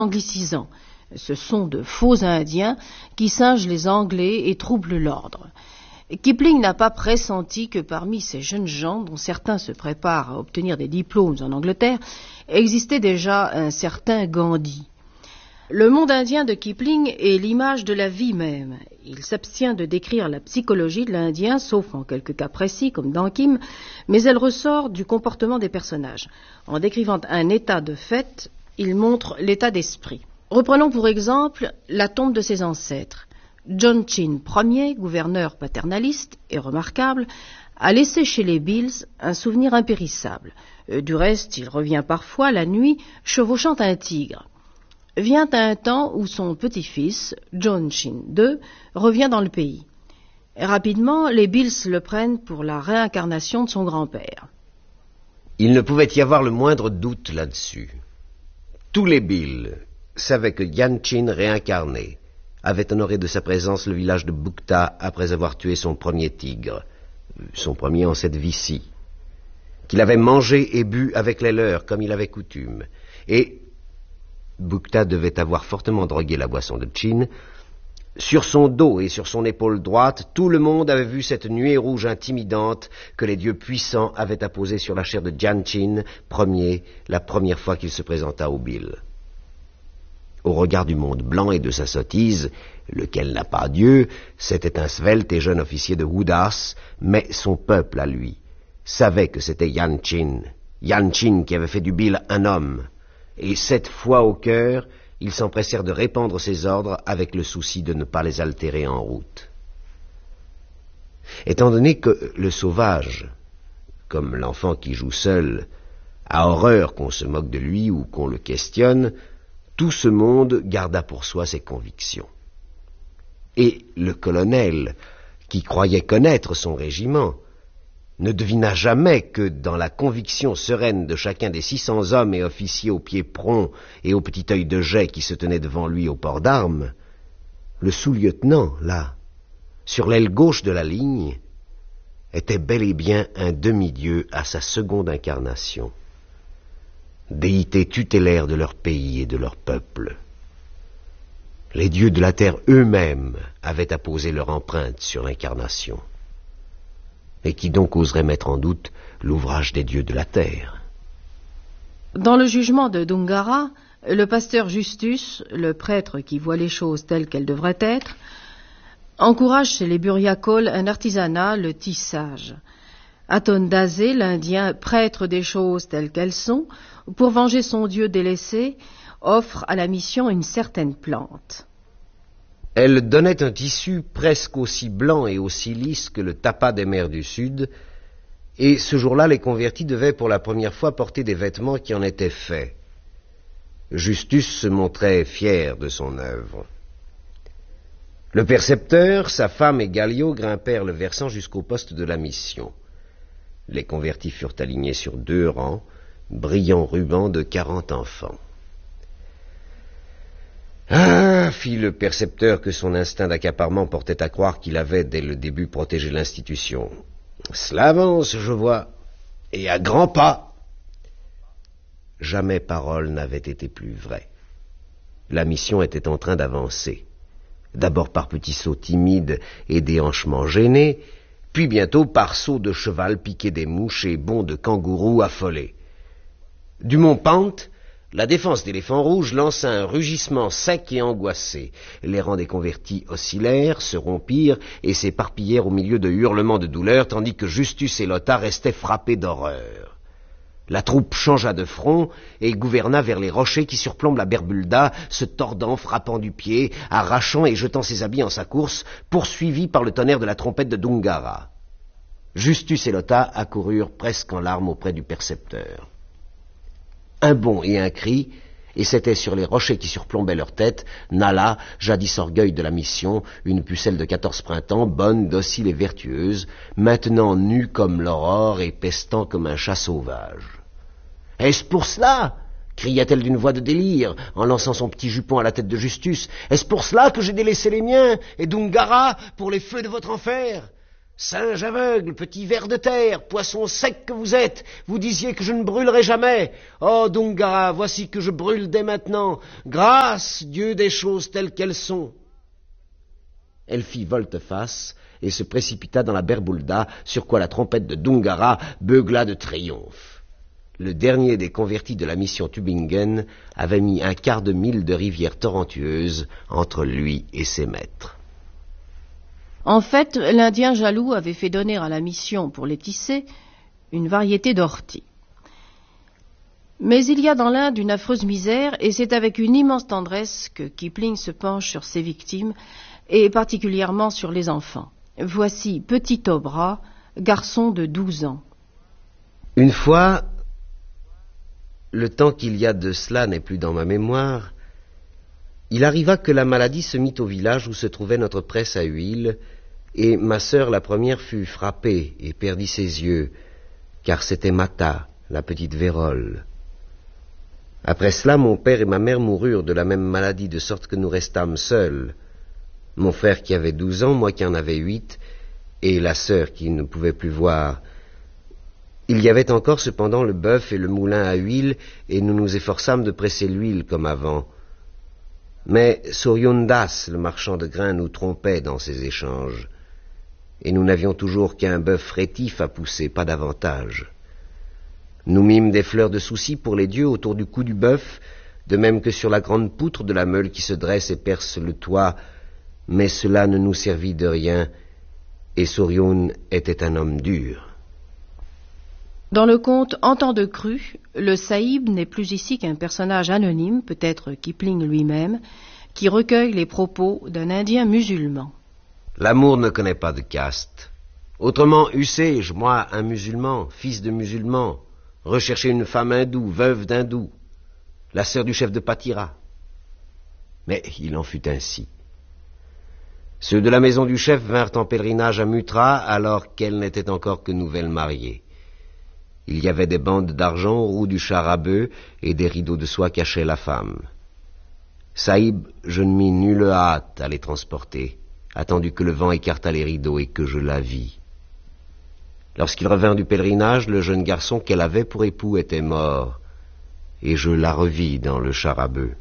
anglicisants. Ce sont de faux Indiens qui singent les Anglais et troublent l'ordre. Kipling n'a pas pressenti que parmi ces jeunes gens, dont certains se préparent à obtenir des diplômes en Angleterre, existait déjà un certain Gandhi. Le monde indien de Kipling est l'image de la vie même. Il s'abstient de décrire la psychologie de l'Indien, sauf en quelques cas précis, comme dans Kim, mais elle ressort du comportement des personnages. En décrivant un état de fait, il montre l'état d'esprit. Reprenons pour exemple la tombe de ses ancêtres. John Chin Ier, gouverneur paternaliste et remarquable, a laissé chez les Bills un souvenir impérissable. Du reste, il revient parfois la nuit chevauchant un tigre. Vient un temps où son petit-fils, John Chin II, revient dans le pays. Rapidement, les Bills le prennent pour la réincarnation de son grand-père. Il ne pouvait y avoir le moindre doute là-dessus. Tous les Bills savaient que Yan Chin réincarné avait honoré de sa présence le village de Bukta après avoir tué son premier tigre, son premier en cette vie-ci, qu'il avait mangé et bu avec les leurs comme il avait coutume, et Bukta devait avoir fortement drogué la boisson de Chin. Sur son dos et sur son épaule droite, tout le monde avait vu cette nuée rouge intimidante que les dieux puissants avaient apposée sur la chair de Yan Chin Ier, la première fois qu'il se présenta au Bill. Au regard du monde blanc et de sa sottise, lequel n'a pas Dieu, c'était un svelte et jeune officier de Houdas, mais son peuple, à lui, savait que c'était Yan Chin qui avait fait du Bill un homme, et cette foi au cœur, ils s'empressèrent de répandre ses ordres avec le souci de ne pas les altérer en route. Étant donné que le sauvage, comme l'enfant qui joue seul, a horreur qu'on se moque de lui ou qu'on le questionne, tout ce monde garda pour soi ses convictions. Et le colonel, qui croyait connaître son régiment, ne devina jamais que, dans la conviction sereine de chacun des 600 hommes et officiers aux pieds prompts et au petit œil de jet qui se tenait devant lui au port d'armes, le sous-lieutenant, là, sur l'aile gauche de la ligne, était bel et bien un demi-dieu à sa seconde incarnation, déité tutélaire de leur pays et de leur peuple. Les dieux de la terre eux-mêmes avaient apposé leur empreinte sur l'incarnation. Et qui donc oserait mettre en doute l'ouvrage des dieux de la terre? Dans le jugement de Dungara, le pasteur Justus, le prêtre qui voit les choses telles qu'elles devraient être, encourage chez les Buryakols un artisanat, le tissage. Atondazé, l'Indien prêtre des choses telles qu'elles sont, pour venger son dieu délaissé, offre à la mission une certaine plante. Elle donnait un tissu presque aussi blanc et aussi lisse que le tapa des mers du Sud, et ce jour-là, les convertis devaient pour la première fois porter des vêtements qui en étaient faits. Justus se montrait fier de son œuvre. Le percepteur, sa femme et Gallio grimpèrent le versant jusqu'au poste de la mission. Les convertis furent alignés sur 2 rangs, brillants rubans de 40 enfants. Ah, fit le percepteur que son instinct d'accaparement portait à croire qu'il avait dès le début protégé l'institution. Cela avance, je vois, et à grands pas. Jamais parole n'avait été plus vraie. La mission était en train d'avancer, d'abord par petits sauts timides et déhanchements gênés, puis bientôt par sauts de cheval piqué des mouches et bonds de kangourou affolés. Du mont Pente, la défense d'Éléphant Rouge lança un rugissement sec et angoissé. Les rangs des convertis oscillèrent, se rompirent et s'éparpillèrent au milieu de hurlements de douleur, tandis que Justus et Lota restaient frappés d'horreur. La troupe changea de front et gouverna vers les rochers qui surplombent la Berbulda, se tordant, frappant du pied, arrachant et jetant ses habits en sa course, poursuivi par le tonnerre de la trompette de Dungara. Justus et Lota accoururent presque en larmes auprès du percepteur. Un bond et un cri, et c'était sur les rochers qui surplombaient leur tête, Nala, jadis orgueil de la mission, une pucelle de 14 printemps, bonne, docile et vertueuse, maintenant nue comme l'aurore et pestant comme un chat sauvage. « Est-ce pour cela ?» cria-t-elle d'une voix de délire, en lançant son petit jupon à la tête de Justus. « Est-ce pour cela que j'ai délaissé les miens, et Dungara, pour les feux de votre enfer ? Singe aveugle, petit ver de terre, poisson sec que vous êtes, vous disiez que je ne brûlerai jamais. Oh, Dungara, voici que je brûle dès maintenant. Grâce, Dieu des choses telles qu'elles sont. » Elle fit volte-face et se précipita dans la Berbulda, sur quoi la trompette de Dungara beugla de triomphe. Le dernier des convertis de la mission Tübingen avait mis un quart de mille de rivière torrentueuse entre lui et ses maîtres. En fait, l'Indien jaloux avait fait donner à la mission, pour les tisser, une variété d'orties. Mais il y a dans l'Inde une affreuse misère, et c'est avec une immense tendresse que Kipling se penche sur ses victimes, et particulièrement sur les enfants. Voici Petit Obra, garçon de 12 ans. Une fois, le temps qu'il y a de cela n'est plus dans ma mémoire, il arriva que la maladie se mit au village où se trouvait notre presse à huile, et ma sœur la première fut frappée et perdit ses yeux, car c'était Mata, la petite vérole. Après cela, mon père et ma mère moururent de la même maladie, de sorte que nous restâmes seuls. Mon frère qui avait 12 ans, moi qui en avais 8, et la sœur qui ne pouvait plus voir. Il y avait encore cependant le bœuf et le moulin à huile, et nous nous efforçâmes de presser l'huile comme avant. Mais Soryundas, le marchand de grains, nous trompait dans ces échanges, et nous n'avions toujours qu'un bœuf rétif à pousser, pas davantage. Nous mîmes des fleurs de souci pour les dieux autour du cou du bœuf, de même que sur la grande poutre de la meule qui se dresse et perce le toit, mais cela ne nous servit de rien, et Soryun était un homme dur. Dans le conte En temps de crue, le Sahib n'est plus ici qu'un personnage anonyme, peut-être Kipling lui-même, qui recueille les propos d'un Indien musulman. L'amour ne connaît pas de caste. Autrement, eussé-je, moi, un musulman, fils de musulman, rechercher une femme hindoue, veuve d'hindou, la sœur du chef de Patira. Mais il en fut ainsi. Ceux de la maison du chef vinrent en pèlerinage à Mutra alors qu'elle n'était encore que nouvelle mariée. Il y avait des bandes d'argent au roue du char à bœuf et des rideaux de soie cachaient la femme. Sahib, je ne mis nulle hâte à les transporter, attendu que le vent écarta les rideaux et que je la vis. Lorsqu'il revint du pèlerinage, le jeune garçon qu'elle avait pour époux était mort, et je la revis dans le char à bœuf.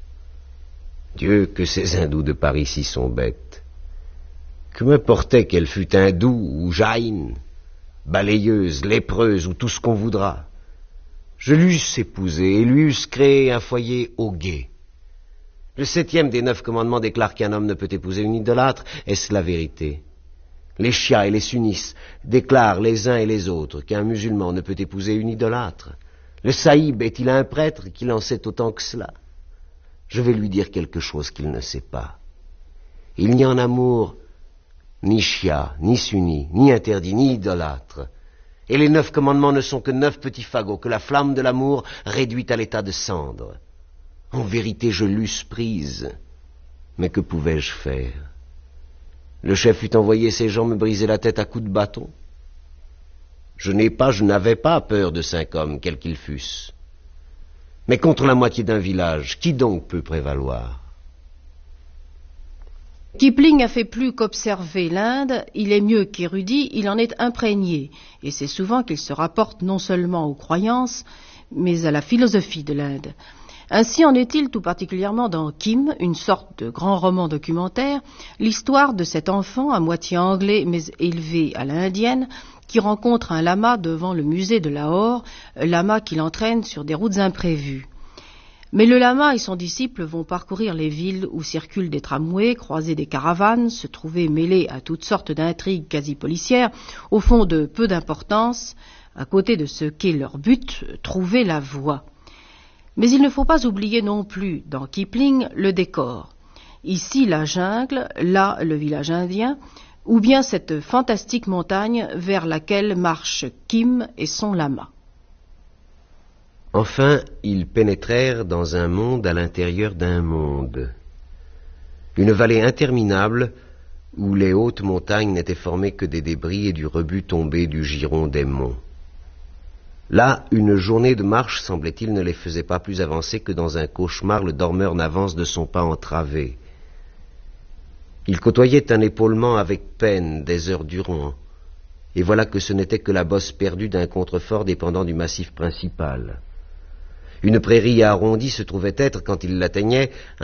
Dieu, que ces hindous de par ici sont bêtes. Que m'importait qu'elle fût hindoue ou jaïne, balayeuse, lépreuse ou tout ce qu'on voudra. Je l'eusse épousée et lui eusse créé un foyer au guet. Le 7e des 9 commandements déclare qu'un homme ne peut épouser une idolâtre, est-ce la vérité? Les chiites et les sunnis déclarent les uns et les autres qu'un musulman ne peut épouser une idolâtre. Le sahib est-il un prêtre qu'il en sait autant que cela? Je vais lui dire quelque chose qu'il ne sait pas. Il n'y a en amour ni chia, ni sunni, ni interdit, ni idolâtre. Et les 9 commandements ne sont que 9 petits fagots que la flamme de l'amour réduit à l'état de cendre. En vérité, je l'eusse prise. Mais que pouvais-je faire? Le chef eût envoyé ses gens me briser la tête à coups de bâton. Je n'avais pas peur de 5 hommes, quels qu'ils fussent. Mais contre la moitié d'un village, qui donc peut prévaloir? Kipling a fait plus qu'observer l'Inde, il est mieux qu'érudit, il en est imprégné, et c'est souvent qu'il se rapporte non seulement aux croyances, mais à la philosophie de l'Inde. Ainsi en est-il tout particulièrement dans Kim, une sorte de grand roman documentaire, l'histoire de cet enfant à moitié anglais mais élevé à l'indienne, qui rencontre un lama devant le musée de Lahore, lama qui l'entraîne sur des routes imprévues. Mais le lama et son disciple vont parcourir les villes où circulent des tramways, croiser des caravanes, se trouver mêlés à toutes sortes d'intrigues quasi-policières, au fond de peu d'importance, à côté de ce qu'est leur but, trouver la voie. Mais il ne faut pas oublier non plus, dans Kipling, le décor. Ici la jungle, là le village indien, ou bien cette fantastique montagne vers laquelle marchent Kim et son lama. Enfin, ils pénétrèrent dans un monde à l'intérieur d'un monde. Une vallée interminable où les hautes montagnes n'étaient formées que des débris et du rebut tombé du giron des monts. Là, une journée de marche, semblait-il, ne les faisait pas plus avancer que dans un cauchemar le dormeur n'avance de son pas entravé. Il côtoyait un épaulement avec peine des heures durant, et voilà que ce n'était que la bosse perdue d'un contrefort dépendant du massif principal. Une prairie arrondie se trouvait être, quand il l'atteignait,